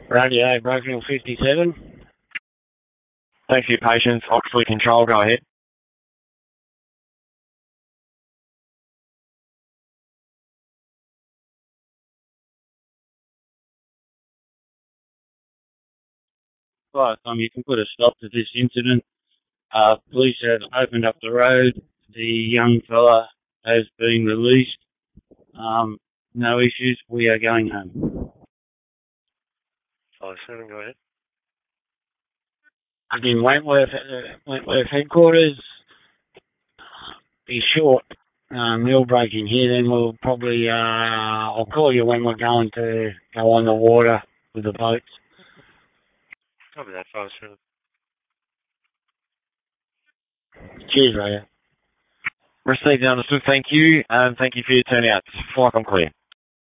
Radio, Brokenhill 57. Thanks for your patience. Oxley Control, go ahead. Right, you can put a stop to this incident. Police have opened up the road. The young fella has been released. No issues. We are going home. 5-7, go ahead. Again, Wentworth headquarters. Be short. Mill breaking here, then we'll probably, I'll call you when we're going to go on the water with the boats. Copy that, 5-7. Cheers, Radio. Received and understood, thank you. And thank you for your turnout. Fly on clear.